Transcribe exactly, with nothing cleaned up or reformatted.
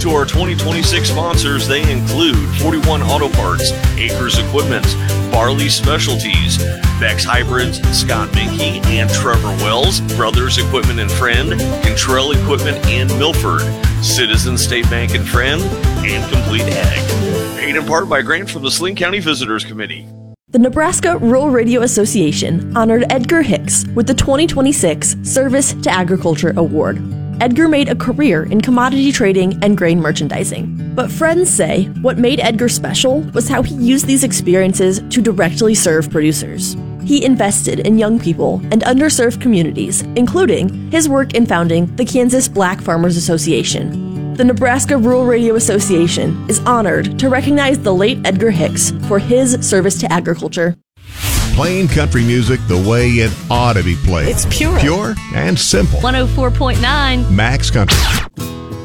to our twenty twenty-six sponsors. They include forty-one Auto Parts, Acres Equipment, Barley Specialties, Bex Hybrids, Scott Minke and Trevor Wells, Brothers Equipment and Friend, Contrell Equipment in Milford, Citizen State Bank and Friend, and Complete Ag. Paid in part by grant from the Saline County Visitors Committee. The Nebraska Rural Radio Association honored Edgar Hicks with the twenty twenty-six Service to Agriculture Award. Edgar made a career in commodity trading and grain merchandising. But friends say what made Edgar special was how he used these experiences to directly serve producers. He invested in young people and underserved communities, including his work in founding the Kansas Black Farmers Association. The Nebraska Rural Radio Association is honored to recognize the late Edgar Hicks for his service to agriculture. Playing country music the way it ought to be played. It's pure. Pure and simple. one oh four point nine Max Country.